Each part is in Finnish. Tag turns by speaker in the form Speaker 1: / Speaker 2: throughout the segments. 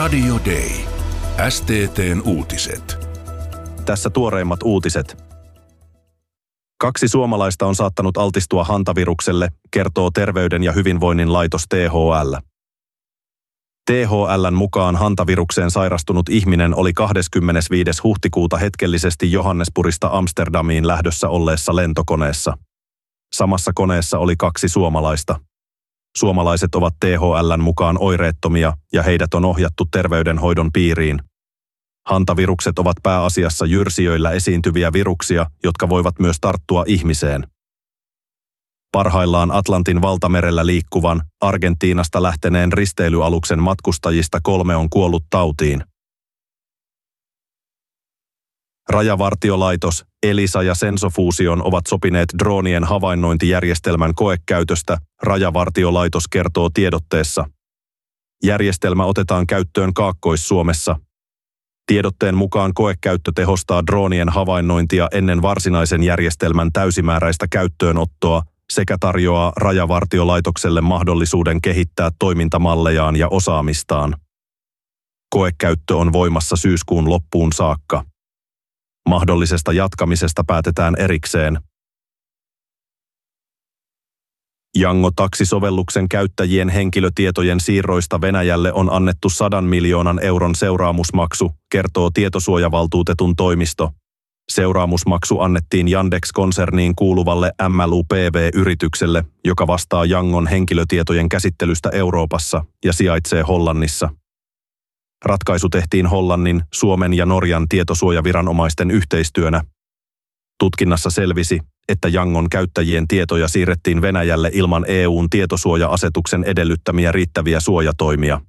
Speaker 1: Radio Day. STT:n uutiset.
Speaker 2: Tässä tuoreimmat uutiset. 2 suomalaista on saattanut altistua hantavirukselle, kertoo Terveyden ja hyvinvoinnin laitos THL. THL:n mukaan hantavirukseen sairastunut ihminen oli 25. huhtikuuta hetkellisesti Johannesburgista Amsterdamiin lähdössä olleessa lentokoneessa. Samassa koneessa oli 2 suomalaista. Suomalaiset ovat THL:n mukaan oireettomia ja heidät on ohjattu terveydenhoidon piiriin. Hantavirukset ovat pääasiassa jyrsijöillä esiintyviä viruksia, jotka voivat myös tarttua ihmiseen. Parhaillaan Atlantin valtamerellä liikkuvan, Argentiinasta lähteneen risteilyaluksen matkustajista 3 on kuollut tautiin. Rajavartiolaitos, Elisa ja Sensofusion ovat sopineet droonien havainnointijärjestelmän koekäytöstä, Rajavartiolaitos kertoo tiedotteessa. Järjestelmä otetaan käyttöön Kaakkois-Suomessa. Tiedotteen mukaan koekäyttö tehostaa droonien havainnointia ennen varsinaisen järjestelmän täysimääräistä käyttöönottoa sekä tarjoaa Rajavartiolaitokselle mahdollisuuden kehittää toimintamallejaan ja osaamistaan. Koekäyttö on voimassa syyskuun loppuun saakka. Mahdollisesta jatkamisesta päätetään erikseen. Yango-taksisovelluksen käyttäjien henkilötietojen siirroista Venäjälle on annettu 100 miljoonan euron seuraamusmaksu, kertoo tietosuojavaltuutetun toimisto. Seuraamusmaksu annettiin Yandex-konserniin kuuluvalle MLUPV-yritykselle, joka vastaa Yangon henkilötietojen käsittelystä Euroopassa ja sijaitsee Hollannissa. Ratkaisu tehtiin Hollannin, Suomen ja Norjan tietosuojaviranomaisten yhteistyönä. Tutkinnassa selvisi, että Yangon käyttäjien tietoja siirrettiin Venäjälle ilman EU:n tietosuoja-asetuksen edellyttämiä riittäviä suojatoimia.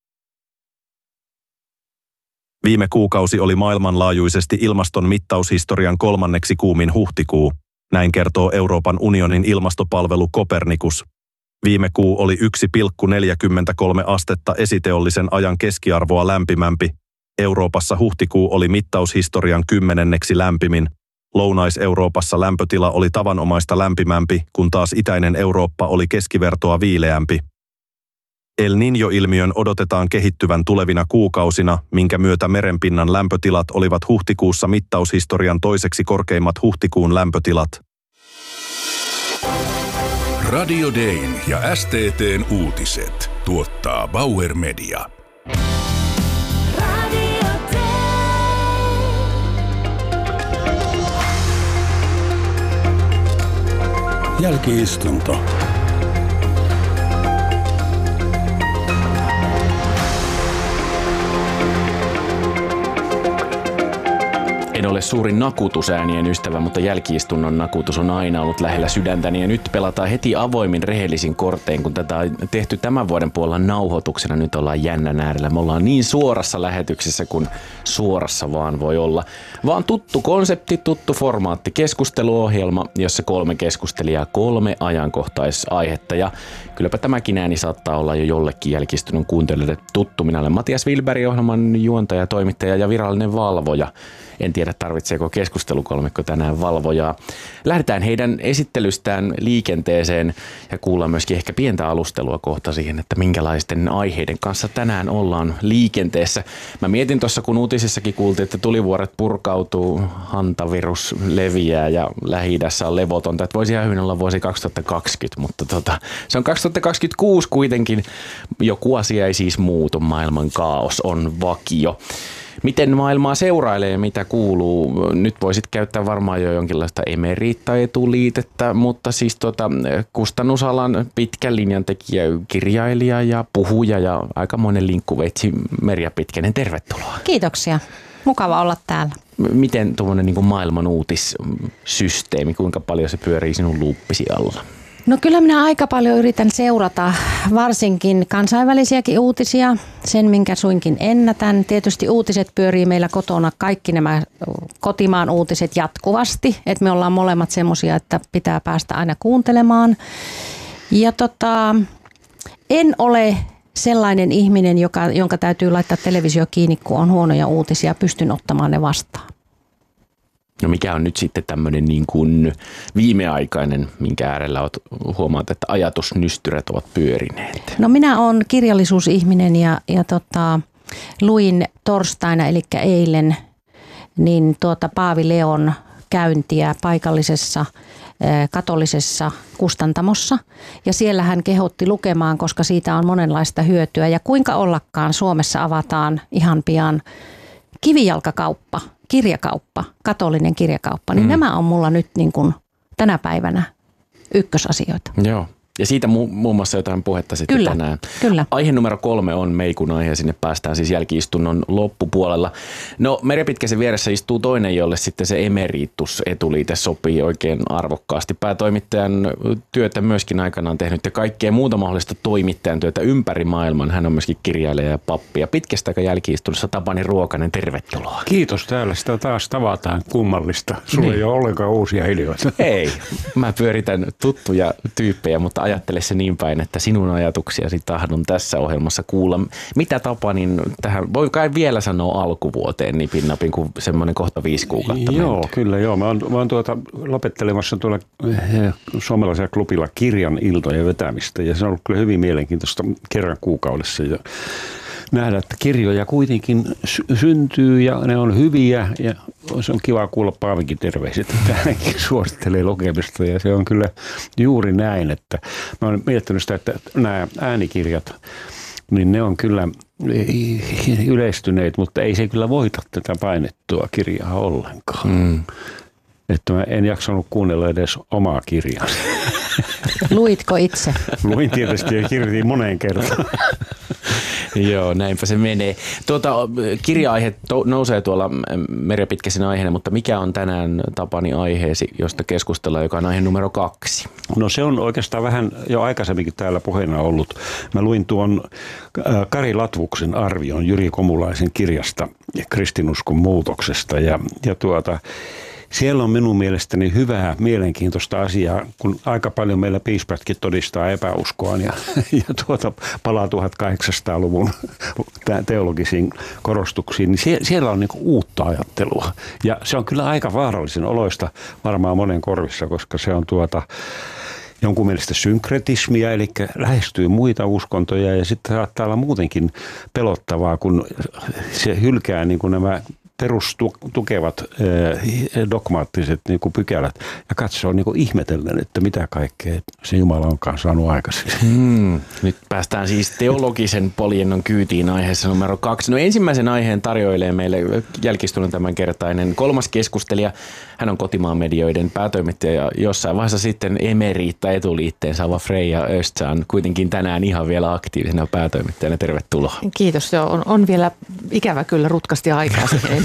Speaker 2: Viime kuukausi oli maailmanlaajuisesti ilmaston mittaushistorian 3. kuumin huhtikuu, näin kertoo Euroopan unionin ilmastopalvelu Copernicus. Viime kuu oli 1,43 astetta esiteollisen ajan keskiarvoa lämpimämpi. Euroopassa huhtikuu oli mittaushistorian 10. lämpimin. Lounais-Euroopassa lämpötila oli tavanomaista lämpimämpi, kun taas itäinen Eurooppa oli keskivertoa viileämpi. El Niño-ilmiön odotetaan kehittyvän tulevina kuukausina, minkä myötä merenpinnan lämpötilat olivat huhtikuussa mittaushistorian toiseksi korkeimmat huhtikuun lämpötilat.
Speaker 1: Radio Dayn ja STT:n uutiset tuottaa Bauer Media.
Speaker 3: Jälki-istunto.
Speaker 4: En ole suurin nakutusäänien ystävä, mutta jälki-istunnon nakutus on aina ollut lähellä sydäntäni ja nyt pelataan heti avoimin rehellisin kortein, kun tätä on tehty tämän vuoden puolella nauhoituksena. Nyt ollaan jännän äärellä. Me ollaan niin suorassa lähetyksessä kuin suorassa vaan voi olla. Vaan tuttu konsepti, tuttu formaatti, keskusteluohjelma, jossa 3 keskustelijaa, 3 ajankohtaisaihetta ja kylläpä tämäkin ääni saattaa olla jo jollekin jälki-istunnon kuuntelijoille tuttu. Minä olen Matias Wilberg, ohjelman juontaja, toimittaja ja virallinen valvoja. En tiedä, tarvitseeko keskustelukolmikko tänään valvojaa. Lähdetään heidän esittelystään liikenteeseen ja kuullaan myöskin ehkä pientä alustelua kohta siihen, että minkälaisten aiheiden kanssa tänään ollaan liikenteessä. Mä mietin tuossa, kun uutisissakin kuultiin, että tulivuoret purkautuu, hantavirus leviää ja Lähi-idässä on levotonta. Että voisi ihan hyvin olla vuosi 2020, mutta se on 2026 kuitenkin. Joku asia ei siis muutu, maailman kaos on vakio. Miten maailmaa seurailee, mitä kuuluu? Nyt voisit käyttää varmaan jo jonkinlaista emerita-etuliitettä, mutta siis kustannusalan pitkän linjan tekijä, kirjailija ja puhuja ja aikamoinen linkkuveitsi Merja Pitkänen, tervetuloa.
Speaker 5: Kiitoksia. Mukava olla täällä.
Speaker 4: Miten tuommoinen niin kuin maailman uutissysteemi, kuinka paljon se pyörii sinun luuppisi alla?
Speaker 5: No kyllä minä aika paljon yritän seurata varsinkin kansainvälisiäkin uutisia, sen minkä suinkin ennätän. Tietysti uutiset pyörii meillä kotona, kaikki nämä kotimaan uutiset jatkuvasti, että me ollaan molemmat semmoisia, että pitää päästä aina kuuntelemaan. Ja en ole sellainen ihminen, jonka täytyy laittaa televisio kiinni, kun on huonoja uutisia, pystyn ottamaan ne vastaan.
Speaker 4: No mikä on nyt sitten tämmöinen niin kuin viimeaikainen, minkä äärellä huomaat, että ajatusnystyrät ovat pyörineet?
Speaker 5: No minä olen kirjallisuusihminen ja luin torstaina, eli eilen, niin Paavi Leon käyntiä paikallisessa katolisessa kustantamossa. Ja siellä hän kehotti lukemaan, koska siitä on monenlaista hyötyä. Ja kuinka ollakaan Suomessa avataan ihan pian kivijalkakauppa, kirjakauppa, katolinen kirjakauppa. Niin nämä on mulla nyt niin kuin tänä päivänä ykkösasioita.
Speaker 4: Joo. Ja siitä muun muassa jotain puhetta sitten tänään.
Speaker 5: Kyllä.
Speaker 4: Aihe numero 3 on Meikun aihe, sinne päästään siis jälki-istunnon loppupuolella. No Merja Pitkäsen vieressä istuu toinen, jolle sitten se emeritus etuliite sopii oikein arvokkaasti. Päätoimittajan työtä myöskin aikanaan tehnyt ja kaikkea muuta mahdollista toimittajan työtä ympäri maailman. Hän on myöskin kirjailija ja pappi. Ja pitkästä aikaa jälki-istunnossa Tapani Ruokanen, tervetuloa.
Speaker 3: Kiitos, täällä sitä taas tavataan, kummallista. Sulla ei ole ollenkaan uusia ideoita.
Speaker 4: Ei, mä pyöritän tuttuja tyyppejä, mutta ajattele se niin päin, että sinun ajatuksiasi tahdon tässä ohjelmassa kuulla. Mitä Tapanin tähän, voi kai vielä sanoa alkuvuoteen nipin napin, kuin semmoinen kohta 5 kuukautta
Speaker 3: Joo,
Speaker 4: menty.
Speaker 3: kyllä joo. Mä oon lopettelemassa tuolla suomalaisella klubilla kirjan iltojen vetämistä ja se on ollut kyllä hyvin mielenkiintoista kerran kuukaudessa ja nähdä, että kirjoja kuitenkin syntyy ja ne on hyviä ja se on kiva kuulla Paavinkin terveiset, että hänkin suosittelee lukemista ja se on kyllä juuri näin, että mä oon miettinyt sitä, että nämä äänikirjat, niin ne on kyllä yleistyneet, mutta ei se kyllä voita tätä painettua kirjaa ollenkaan. Että mä en jaksanut kuunnella edes omaa kirjaa.
Speaker 5: Luitko itse?
Speaker 3: Luin tietysti ja kirjoitin moneen kertaan.
Speaker 4: Joo, näinpä se menee. Kirja-aihe nousee tuolla Merja Pitkäsen aiheena, mutta mikä on tänään Tapani aiheesi, josta keskustellaan, joka on aihe numero 2?
Speaker 3: No se on oikeastaan vähän jo aikaisemminkin täällä puheena ollut. Mä luin tuon Kari Latvuksen arvion Jyri Komulaisen kirjasta Kristinuskon muutoksesta ja siellä on minun mielestäni hyvää, mielenkiintoista asiaa, kun aika paljon meillä piispatkin todistaa epäuskoa ja palaa 1800-luvun teologisiin korostuksiin, niin siellä on niinku uutta ajattelua. Ja se on kyllä aika vaarallisen oloista varmaan monen korvissa, koska se on jonkun mielestä synkretismia, eli lähestyy muita uskontoja ja sitten saattaa olla muutenkin pelottavaa, kun se hylkää niin kuin nämä perustukevat dogmaattiset niin kuin pykälät ja katsoo niin kuin ihmetellen, että mitä kaikkea se Jumala onkaan saanut aikaiseksi.
Speaker 4: Nyt päästään siis teologisen poljennon kyytiin aiheessa numero 2. No ensimmäisen aiheen tarjoilee meille jälki-istunnon tämänkertainen 3. keskustelija. Hän on Kotimaan medioiden päätoimittaja ja jossain vaiheessa sitten emeriitta etuliitteen saava Freija Östsan, kuitenkin tänään ihan vielä aktiivisena päätoimittajana. Tervetuloa.
Speaker 6: Kiitos. Joo, on vielä ikävä kyllä rutkasti aikaa siihen.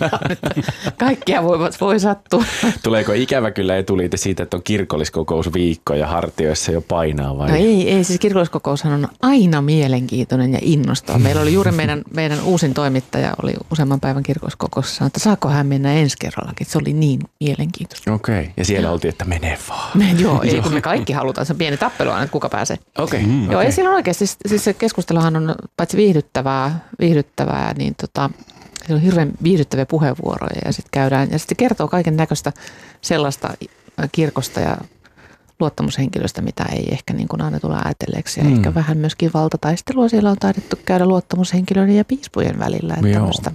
Speaker 6: Kaikkia voi sattua.
Speaker 4: Tuleeko ikävä kyllä etuliite siitä, että on kirkolliskokousviikko ja hartioissa jo painaa vai?
Speaker 6: No ei, siis kirkolliskokoushan on aina mielenkiintoinen ja innostava. Meillä oli juuri meidän uusin toimittaja oli useamman päivän kirkolliskokouksessa sanoi, että saako hän mennä ensi kerrallakin. Se oli niin mielenkiintoista.
Speaker 4: Okei, ja siellä oltiin, että menee vaan.
Speaker 6: Ei kun me kaikki halutaan. Se on pieni tappelu aina, että kuka pääsee.
Speaker 4: Okei.
Speaker 6: Joo, ei siellä on oikeasti. Siis se keskusteluhan on paitsi viihdyttävää niin siellä on hirveän viihdyttäviä puheenvuoroja ja sitten käydään ja sitten kertoo kaiken näköistä sellaista kirkosta ja luottamushenkilöistä, mitä ei ehkä niin kuin aina tule ajatelleeksi. Ja ehkä vähän myöskin valtataistelua siellä on taidettu käydä luottamushenkilöiden ja piispujen välillä. Että tämmöistä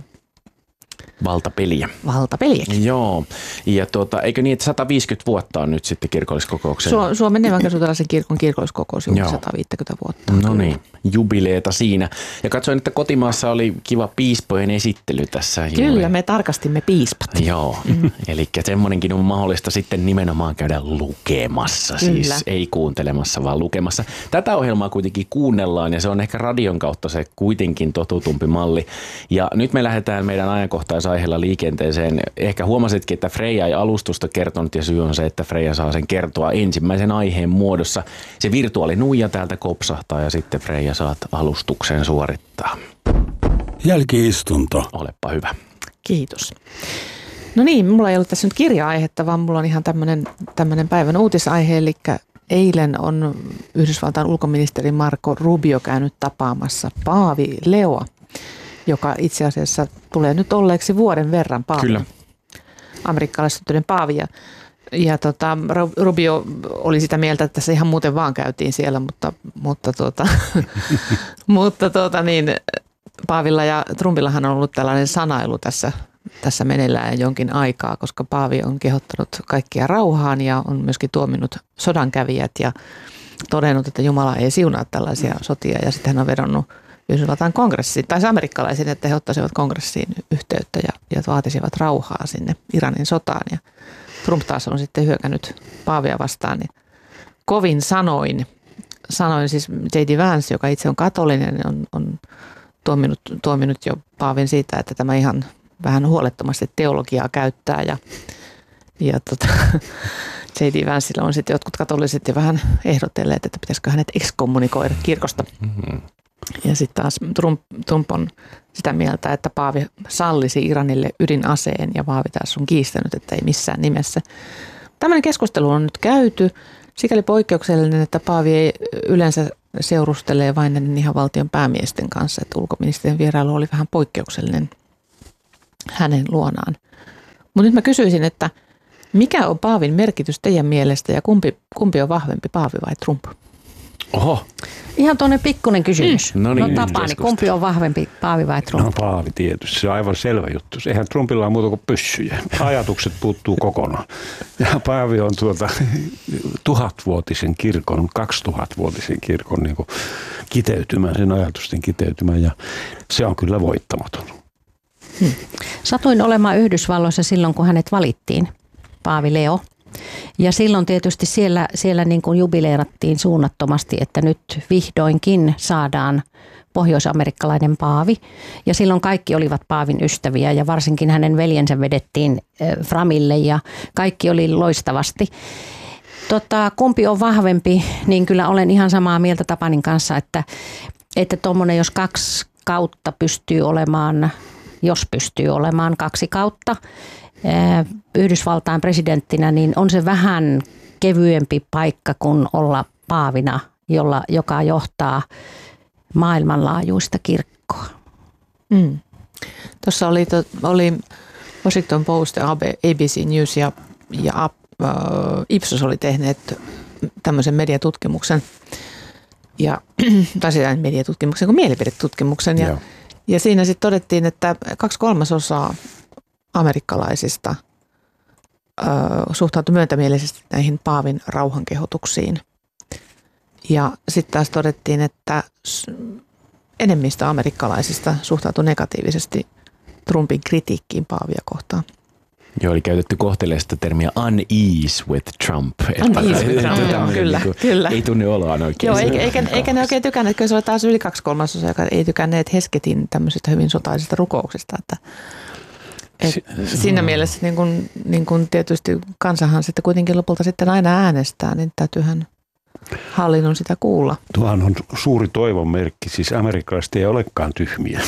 Speaker 4: valtapeliä.
Speaker 6: Valtapeliäkin.
Speaker 4: Joo. Ja eikö niin, että 150 vuotta on nyt sitten kirkolliskokouksen?
Speaker 6: Suomen evankelisluterilaisen kirkon kirkolliskokous juuri 150 vuotta.
Speaker 4: No niin, jubileeta siinä. Ja katsoin, että kotimaassa oli kiva piispojen esittely tässä.
Speaker 6: Kyllä, me tarkastimme piispat.
Speaker 4: Joo, eli semmoinenkin on mahdollista sitten nimenomaan käydä lukemassa. Kyllä. Siis ei kuuntelemassa, vaan lukemassa. Tätä ohjelmaa kuitenkin kuunnellaan ja se on ehkä radion kautta se kuitenkin totutumpi malli. Ja nyt me lähdetään meidän ajankohtaisaiheella liikenteeseen. Ehkä huomasitkin, että Freija ei alustusta kertonut ja syy on se, että Freija saa sen kertoa ensimmäisen aiheen muodossa. Se virtuaalinuija täältä kopsahtaa ja sitten Freija saat alustuksen suorittaa.
Speaker 1: Jälki-istunto.
Speaker 4: Olepa hyvä.
Speaker 6: Kiitos. No niin, mulla ei ollut tässä nyt kirja-aihetta, vaan mulla on ihan tämmöinen päivän uutisaihe, eli eilen on Yhdysvaltain ulkoministeri Marco Rubio käynyt tapaamassa Paavi Leoa, joka itse asiassa tulee nyt olleeksi vuoden verran Paavi.
Speaker 4: Kyllä.
Speaker 6: Amerikkalaissynttyinen Paavi. Ja Rubio oli sitä mieltä, että se ihan muuten vaan käytiin siellä, mutta Paavilla ja Trumpillahan on ollut tällainen sanailu tässä meneillään jonkin aikaa, koska Paavi on kehottanut kaikkia rauhaan ja on myöskin tuominnut sodankävijät ja todennut, että Jumala ei siunaa tällaisia sotia. Ja sitten hän on vedonnut Yhdysvaltain kongressiin, tai amerikkalaisiin, että he ottaisivat kongressiin yhteyttä ja vaatisivat rauhaa sinne Iranin sotaan. Ja Trump taas on sitten hyökännyt Paavia vastaan niin kovin sanoin siis J.D. Vance, joka itse on katolinen, on tuominut jo Paavin siitä, että tämä ihan vähän huolettomasti teologiaa käyttää ja J.D. Vancella on sitten jotkut katoliset ja vähän ehdotelleet, että pitäisikö hänet ekskommunikoida kirkosta. Mm-hmm. Ja sitten taas Trump on sitä mieltä, että Paavi sallisi Iranille ydinaseen ja Paavi taas on kiistänyt, että ei missään nimessä. Tällainen keskustelu on nyt käyty. Sikäli poikkeuksellinen, että Paavi ei yleensä seurustelee vain ihan valtion päämiesten kanssa, että ulkoministerin vierailu oli vähän poikkeuksellinen hänen luonaan. Mutta nyt mä kysyisin, että mikä on Paavin merkitys teidän mielestä ja kumpi on vahvempi, Paavi vai Trump?
Speaker 3: Oho.
Speaker 5: Ihan tuonne pikkuinen kysymys.
Speaker 4: No niin,
Speaker 5: Tapani, kumpi on vahvempi, Paavi vai Trump?
Speaker 3: No Paavi tietysti, se on aivan selvä juttu. Eihän Trumpilla ole muuta kuin pyssyjä. Ajatukset puuttuu kokonaan. Ja Paavi on 1000-vuotisen kirkon, 2000-vuotisen kirkon niin kuin kiteytymä, sen ajatusten kiteytymä ja se on kyllä voittamaton.
Speaker 5: Satuin olemaan Yhdysvalloissa silloin, kun hänet valittiin, Paavi Leo. Ja silloin tietysti siellä niin kuin jubileerattiin suunnattomasti, että nyt vihdoinkin saadaan pohjoisamerikkalainen Paavi. Ja silloin kaikki olivat Paavin ystäviä ja varsinkin hänen veljensä vedettiin Framille ja kaikki oli loistavasti. Kumpi on vahvempi, niin kyllä olen ihan samaa mieltä Tapanin kanssa, että tuommoinen jos 2 kautta pystyy olemaan, jos pystyy olemaan 2 kautta, Yhdysvaltain presidenttinä, niin on se vähän kevyempi paikka kuin olla paavina, joka johtaa maailmanlaajuista kirkkoa.
Speaker 6: Tuossa oli Washington Post ja ABC News ja Ipsos oli tehneet tämmöisen mediatutkimuksen, tai sitä mediatutkimuksen kuin mielipidetutkimuksen. Ja siinä sitten todettiin, että 2/3 amerikkalaisista suhtautui myötämielisesti näihin Paavin rauhankehotuksiin. Ja sitten taas todettiin, että enemmistö amerikkalaisista suhtautui negatiivisesti Trumpin kritiikkiin Paavia kohtaan.
Speaker 4: Joo, oli käytetty kohteleesta termiä unease with Trump.
Speaker 6: Unease with Trump, kyllä.
Speaker 4: Ei tunne oloaan oikein.
Speaker 6: Joo, eikä ne oikein tykänneet, kyllä se oli taas yli 2/3, joka ei tykänneet Hesketin tämmöisistä hyvin sotaisista rukouksista, siinä mielessä niin kun tietysti kansahan sitten kuitenkin lopulta sitten aina äänestää, niin täytyyhän hallinnon sitä kuulla.
Speaker 3: Tuohan on suuri toivon merkki, siis amerikkalaiset ei olekaan tyhmiä.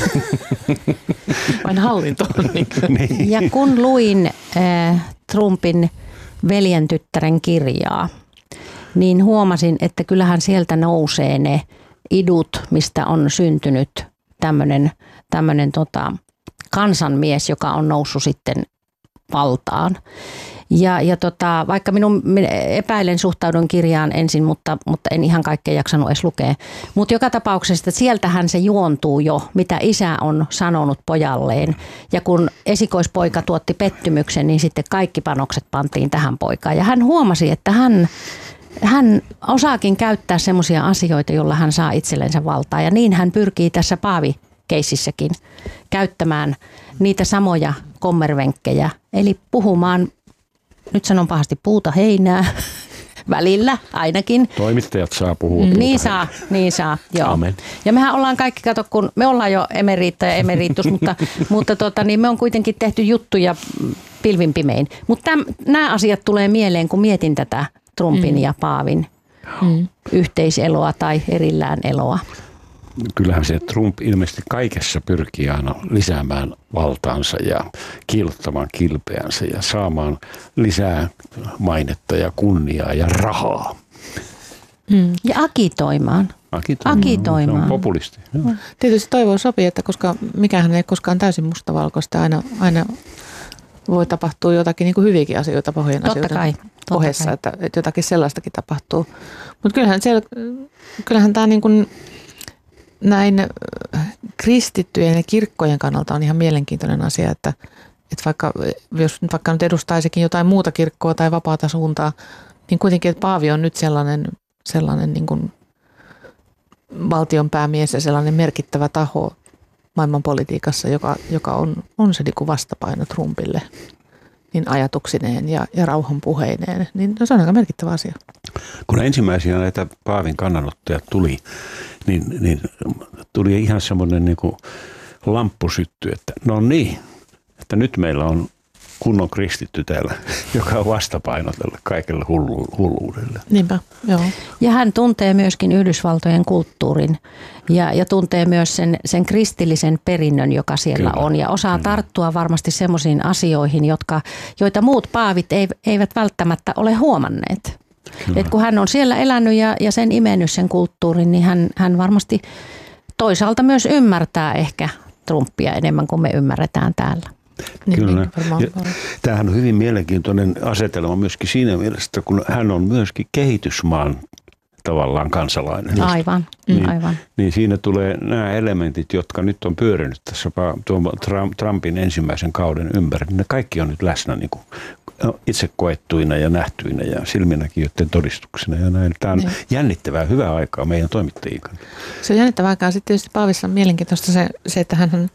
Speaker 6: Vain hallinto on niin.
Speaker 5: Ja kun luin Trumpin veljentyttären kirjaa, niin huomasin, että kyllähän sieltä nousee ne idut, mistä on syntynyt tämmöinen kansanmies, joka on noussut sitten valtaan. Ja vaikka epäilen suhtaudun kirjaan ensin, mutta en ihan kaikkea jaksanut edes lukea. Mutta joka tapauksessa sieltähän se juontuu jo, mitä isä on sanonut pojalleen. Ja kun esikoispoika tuotti pettymyksen, niin sitten kaikki panokset pantiin tähän poikaan. Ja hän huomasi, että hän osaakin käyttää semmoisia asioita, joilla hän saa itsellensä valtaa. Ja niin hän pyrkii tässä Paavi-keississäkin käyttämään niitä samoja kommervenkkejä. Eli puhumaan, nyt sanon pahasti, puuta heinää välillä ainakin.
Speaker 3: Toimittajat saa puhua puuta
Speaker 5: Niin saa, joo.
Speaker 4: Amen.
Speaker 5: Ja mehän ollaan kaikki, kato, kun me ollaan jo emeriitta ja emeritus, mutta niin me on kuitenkin tehty juttuja pilvin pimein. Mutta nämä asiat tulee mieleen, kun mietin tätä Trumpin ja Paavin yhteiseloa tai erillään eloa.
Speaker 3: Kyllähän se Trump ilmeisesti kaikessa pyrkii aina lisäämään valtaansa ja kiilottamaan kilpeänsä ja saamaan lisää mainetta ja kunniaa ja rahaa.
Speaker 5: Ja agitoimaan.
Speaker 3: Se on populisti.
Speaker 6: Tietysti toivoa sopii, että koska mikähän ei koskaan täysin mustavalkoista, aina voi tapahtua jotakin niin kuin hyviäkin asioita pohjan asioiden pohjassa, että jotakin sellaistakin tapahtuu. Mutta kyllähän tämä niin kuin näin kristittyjen ja kirkkojen kannalta on ihan mielenkiintoinen asia, että vaikka jos vaikka nyt edustaisikin jotain muuta kirkkoa tai vapaata suuntaa, niin kuitenkin, että paavi on nyt sellainen niin kuin valtionpäämies ja sellainen merkittävä taho maailmanpolitiikassa, joka on se niin kuin vastapaino Trumpille niin ajatuksineen ja rauhanpuheineen, niin se on aika merkittävä asia.
Speaker 3: Kun ensimmäisiä näitä paavin kannanottoja tuli, niin tuli ihan semmoinen niin kuin lamppu syttyi, että no niin, että nyt meillä on kunnon kristitty täällä, joka on vastapaino tälle kaikelle hulluudelle.
Speaker 6: Niinpä, joo.
Speaker 5: Ja hän tuntee myöskin Yhdysvaltojen kulttuurin ja tuntee myös sen kristillisen perinnön, joka siellä on. Ja osaa tarttua varmasti semmoisiin asioihin, joita muut paavit eivät välttämättä ole huomanneet. Et kun hän on siellä elänyt ja sen imennyt sen kulttuurin, niin hän varmasti toisaalta myös ymmärtää ehkä Trumpia enemmän kuin me ymmärretään täällä.
Speaker 3: Kyllä. Tämähän on hyvin mielenkiintoinen asetelma myöskin siinä mielessä, kun hän on myöskin kehitysmaan tavallaan kansalainen.
Speaker 5: Aivan, aivan.
Speaker 3: Niin siinä tulee nämä elementit, jotka nyt on pyörinyt tässä Trumpin ensimmäisen kauden ympäri. Ne kaikki on nyt läsnä niin kuin itse koettuina ja nähtyinä ja silminnäkijöiden todistuksena ja näin. Tämä on jännittävää, hyvää aikaa meidän toimittajien kannalta.
Speaker 6: Se on jännittävää aikaa. Sitten tietysti paavissa on mielenkiintoista se että hän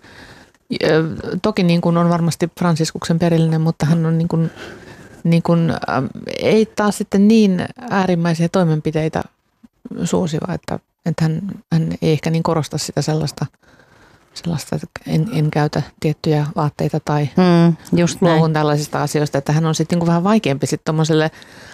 Speaker 6: toki niin kuin on varmasti Fransiskuksen perillinen, mutta hän on niin kuin, ei taas sitten niin äärimmäisiä toimenpiteitä suosiva, että hän ei ehkä niin korosta sitä sellaista että en käytä tiettyjä vaatteita tai luovun tällaisista asioista, että hän on sitten niin vähän vaikeampi sitten tuommoiselle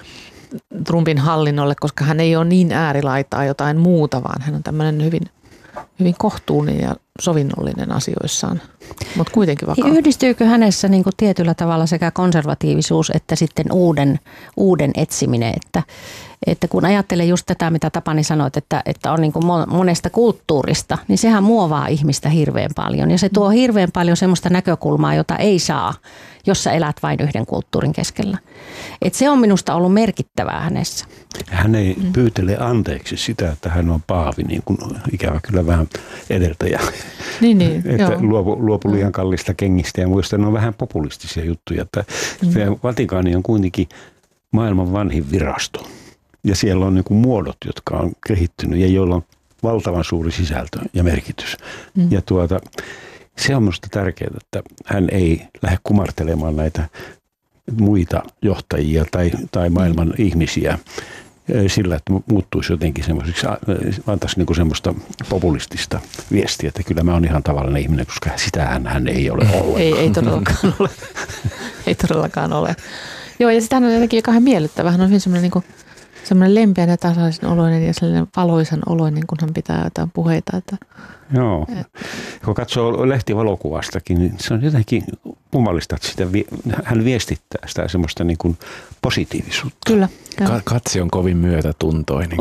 Speaker 6: Trumpin hallinnolle, koska hän ei ole niin äärilaitaa jotain muuta, vaan hän on tämmöinen hyvin kohtuullinen ja sovinnollinen asioissaan, mutta kuitenkin vakaa.
Speaker 5: Yhdistyykö hänessä niin kuin tietyllä tavalla sekä konservatiivisuus että sitten uuden etsiminen, että kun ajattelee just tätä, mitä Tapani sanoit, että on niin kuin monesta kulttuurista, niin sehän muovaa ihmistä hirveän paljon ja se tuo hirveän paljon semmoista näkökulmaa, jota ei saa, jos sä elät vain yhden kulttuurin keskellä. Et se on minusta ollut merkittävää hänessä.
Speaker 3: Hän ei pyytele anteeksi sitä, että hän on paavi, niin kuin ikävä kyllä vähän edeltäjä.
Speaker 6: Niin,
Speaker 3: että luopu liian kallista kengistä ja muista, ne on vähän populistisia juttuja. Että Vatikaani on kuitenkin maailman vanhin virasto. Ja siellä on niin kuin muodot, jotka on kehittynyt ja joilla on valtavan suuri sisältö ja merkitys. Ja se on minusta tärkeää, että hän ei lähde kumartelemaan näitä muita johtajia tai maailman ihmisiä sillä, että muuttuisi jotenkin semmoiseksi, antaisi niin kuin semmoista populistista viestiä, että kyllä mä oon ihan tavallinen ihminen, koska sitähän hän ei ole ollenkaan.
Speaker 6: Ei todellakaan ole. Ei todellakaan ole. Joo, ja sitten hän on jotenkin kauhean miellyttävä. Hän on hyvin semmoinen niin semmoinen lempeän ja tasaisen oloinen ja sellainen valoisan oloinen, kun hän pitää jotain puheita.
Speaker 3: Joo. Kun katsoo lehtivalokuvastakin, niin se on jotenkin kummallista, että hän viestittää sitä semmoista niin kuin positiivisuutta.
Speaker 6: Kyllä.
Speaker 4: Katse on kovin myötätuntoinen.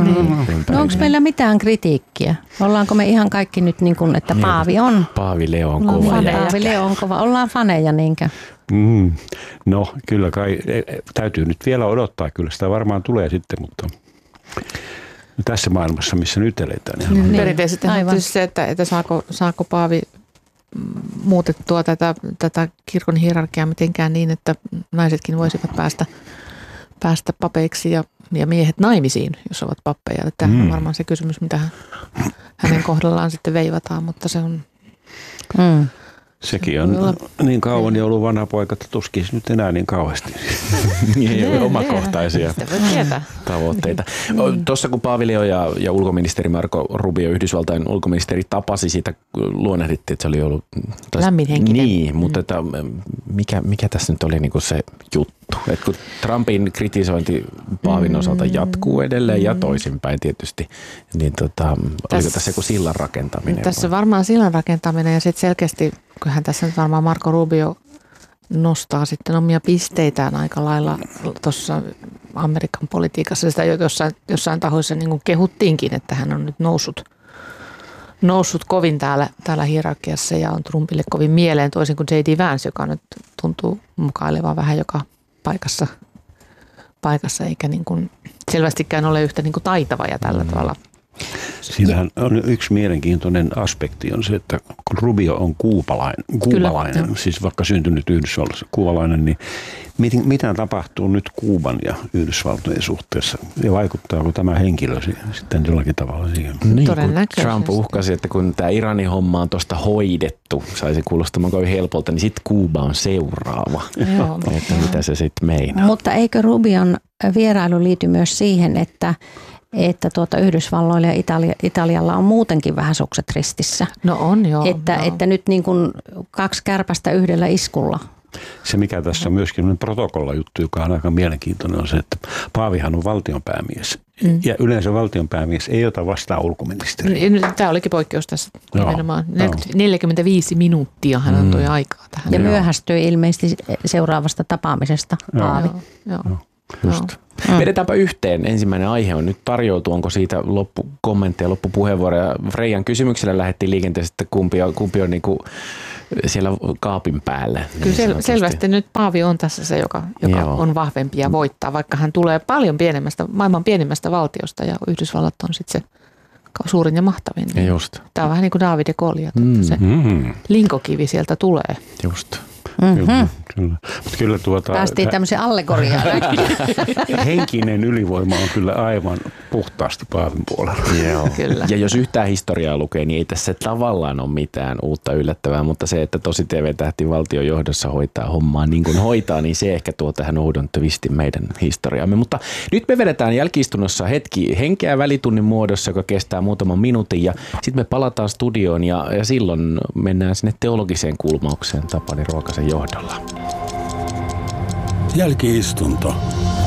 Speaker 5: No onko meillä mitään kritiikkiä? Ollaanko me ihan kaikki nyt niin kuin, että paavi on?
Speaker 4: Paavi Leo on kova.
Speaker 5: Paavi Leo on kova. Ollaan faneja niinkö?
Speaker 3: No kyllä kai täytyy nyt vielä odottaa. Kyllä sitä varmaan tulee sitten, mutta tässä maailmassa, missä nyt eletään.
Speaker 6: Niin. Perinteisesti tietysti se, että saako paavi muutettua tätä kirkon hierarkiaa mitenkään niin, että naisetkin voisivat päästä papeiksi ja miehet naimisiin, jos ovat pappeja. Tämä on varmaan se kysymys, mitä hänen kohdallaan sitten veivataan, mutta se on...
Speaker 3: Sekin on niin kauan ja ollut vanha poika, että tuskin nyt enää niin kauheasti.
Speaker 4: Ei ole omakohtaisia tavoitteita. Tuossa kun Paavi Leo ja ulkoministeri Marco Rubio, Yhdysvaltain ulkoministeri, tapasi siitä, luonnehdittiin, että se oli ollut...
Speaker 6: lämminhenkinen.
Speaker 4: Niin, mutta että mikä tässä nyt oli niinku se juttu? Että kun Trumpin kritisointi Paavin osalta jatkuu edelleen ja toisinpäin tietysti, niin oliko tässä joku sillan rakentaminen?
Speaker 6: Tässä varmaan sillan rakentaminen ja sitten selkeästi, kyllähän tässä nyt varmaan Marco Rubio nostaa sitten omia pisteitään aika lailla tuossa Amerikan politiikassa. Sitä jossain tahoissa niin kuin kehuttiinkin, että hän on nyt noussut kovin täällä hierarkiassa ja on Trumpille kovin mieleen, toisin kuin J.D. Vance, joka nyt tuntuu mukailevan vähän joka paikassa eikä niin kuin selvästikään ole yhtä niin kuin taitava ja tällä tavalla
Speaker 3: Siinähän on yksi mielenkiintoinen aspekti on se, että kun Rubio on kuubalainen, siis vaikka syntynyt Yhdysvalloissa kuubalainen, niin mitä tapahtuu nyt Kuuban ja Yhdysvaltojen suhteessa? Ja vaikuttaako tämä henkilö sitten jollakin tavalla siihen?
Speaker 4: Niin, kun Trump uhkasi, että kun tämä Iranin homma on tuosta hoidettu, saisi kuulostamaan kovin helpolta, niin sitten Kuuba on seuraava. Että mitä se sitten meinaa.
Speaker 5: Mutta eikö Rubion vierailu liity myös siihen, että Yhdysvalloilla ja Italialla on muutenkin vähän sukset ristissä?
Speaker 6: No on joo.
Speaker 5: Että nyt niin kuin 2 kärpästä yhdellä iskulla.
Speaker 3: Se, mikä tässä on myöskin protokollajuttu, joka on aika mielenkiintoinen, on se, että Paavihan on valtionpäämies. Ja yleensä valtionpäämies ei ota vastaan ulkoministeriä.
Speaker 6: Tämä olikin poikkeus tässä nimenomaan. 45 minuuttia hän antoi aikaa tähän.
Speaker 5: Ja myöhästyi ilmeisesti seuraavasta tapaamisesta Paavi.
Speaker 6: Joo.
Speaker 3: Just.
Speaker 4: Vedetäänpä yhteen. Ensimmäinen aihe on nyt tarjoutu. Onko siitä loppukommentteja, loppupuheenvuoroja? Freijan kysymyksellä lähdettiin liikenteeseen, että kumpi on niinku siellä kaapin päällä.
Speaker 6: Kyllä selvästi nyt Paavi on tässä se, joka on vahvempi ja voittaa, vaikka hän tulee paljon maailman pienimmästä valtiosta ja Yhdysvallat on sitten se suurin ja mahtavin.
Speaker 4: Ja just.
Speaker 6: Tämä on vähän niin kuin David ja Goliat, se linkokivi sieltä tulee.
Speaker 4: Just.
Speaker 3: Kyllä
Speaker 5: päästiin tämmöiseen allegoriaan.
Speaker 3: Henkinen ylivoima on kyllä aivan puhtaasti Paavin puolella.
Speaker 4: Joo. Kyllä. Ja jos yhtään historiaa lukee, niin ei tässä tavallaan ole mitään uutta yllättävää, mutta se, että tosi TV-tähti valtion johdossa hoitaa hommaa niin kuin hoitaa, niin se ehkä tuo tähän oudon twistin meidän historiaamme. Mutta nyt me vedetään jälki-istunnossa hetki henkeä välitunnin muodossa, joka kestää muutaman minuutin ja sitten me palataan studioon ja silloin mennään sinne teologiseen kulmaukseen Tapani Ruokasen johdolla.
Speaker 1: Jälki-istunto.